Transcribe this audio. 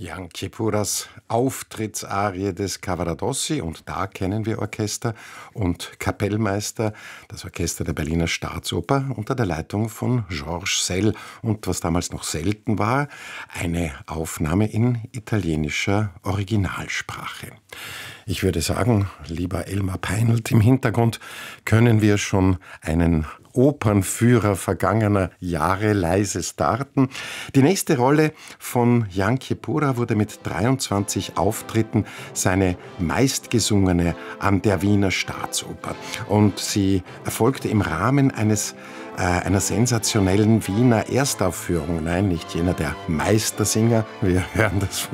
Jan Kepuras Auftrittsarie des Cavaradossi, und da kennen wir Orchester und Kapellmeister, das Orchester der Berliner Staatsoper unter der Leitung von Georges Szell, und was damals noch selten war, eine Aufnahme in italienischer Originalsprache. Ich würde sagen, lieber Elmar Peinelt, im Hintergrund können wir schon einen Opernführer vergangener Jahre leise starten. Die nächste Rolle von Jan Kepura wurde mit 23 Auftritten seine meistgesungene an der Wiener Staatsoper. Und sie erfolgte im Rahmen einer sensationellen Wiener Erstaufführung. Nein, nicht jener der Meistersinger, wir hören das